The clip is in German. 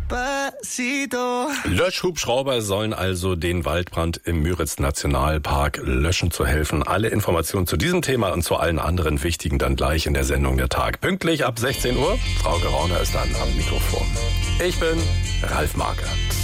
Löschhubschrauber sollen also den Waldbrand im Müritz-Nationalpark löschen zu helfen. Alle Informationen zu diesem Thema und zu allen anderen wichtigen dann gleich in der Sendung Der Tag. Pünktlich ab 16 Uhr. Frau Gerauner ist dann am Mikrofon. Ich bin Ralf Markert.